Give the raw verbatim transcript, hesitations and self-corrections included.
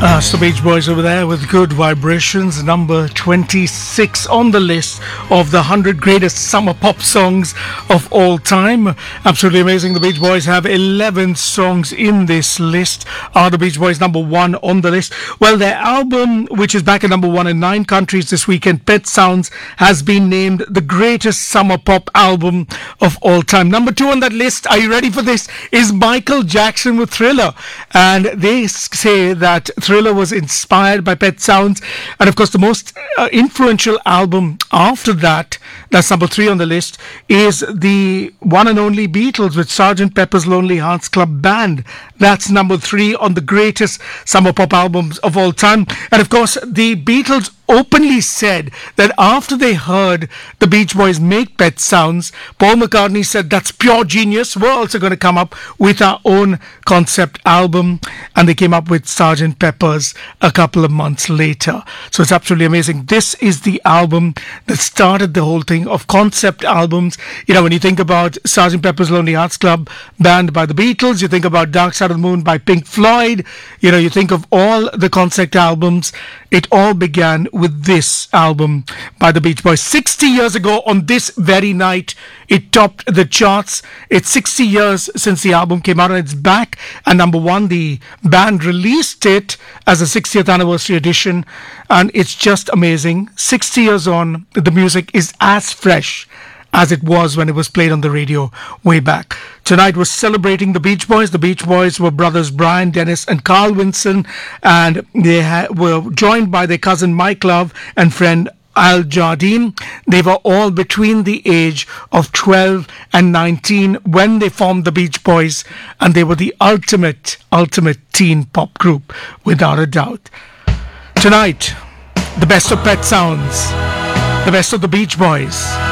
That's the Beach Boys over there with Good Vibrations, number twenty-six on the list of the one hundred greatest summer pop songs of all time. Absolutely amazing. The Beach Boys have eleven songs in this list. Are the Beach Boys number one on the list? Well, their album, which is back at number one in nine countries this weekend, Pet Sounds, has been named the greatest summer pop album of all time. Number two on that list, are you ready for this, is Michael Jackson with Thriller. And they say that Thriller was inspired by Pet Sounds, and of course the most uh, influential album after that, that's number three on the list, is the one and only Beatles with Sergeant Pepper's Lonely Hearts Club Band. That's number three on the greatest summer pop albums of all time. And of course the Beatles openly said that after they heard the Beach Boys make Pet Sounds, Paul McCartney said, that's pure genius, we're also going to come up with our own concept album, and they came up with Sergeant Pepper's a couple of months later. So it's absolutely amazing. This is the album that started the whole thing of concept albums. You know, when you think about Sergeant Pepper's Lonely Hearts Club Band by the Beatles, you think about Dark Side of the Moon by Pink Floyd, you know, you think of all the concept albums, it all began with this album by the Beach Boys. sixty years ago on this very night, it topped the charts. It's sixty years since the album came out, and it's back at number one. The band released it as a sixtieth anniversary edition, and it's just amazing. sixty years on, the music is as fresh as it was when it was played on the radio way back. Tonight we're celebrating the Beach Boys. The Beach Boys were brothers Brian, Dennis and Carl Vinson, and they ha- were joined by their cousin Mike Love and friend Al Jardine. They were all between the age of twelve and nineteen when they formed the Beach Boys, and they were the ultimate, ultimate teen pop group, without a doubt. Tonight, the best of Pet Sounds, the best of the Beach Boys.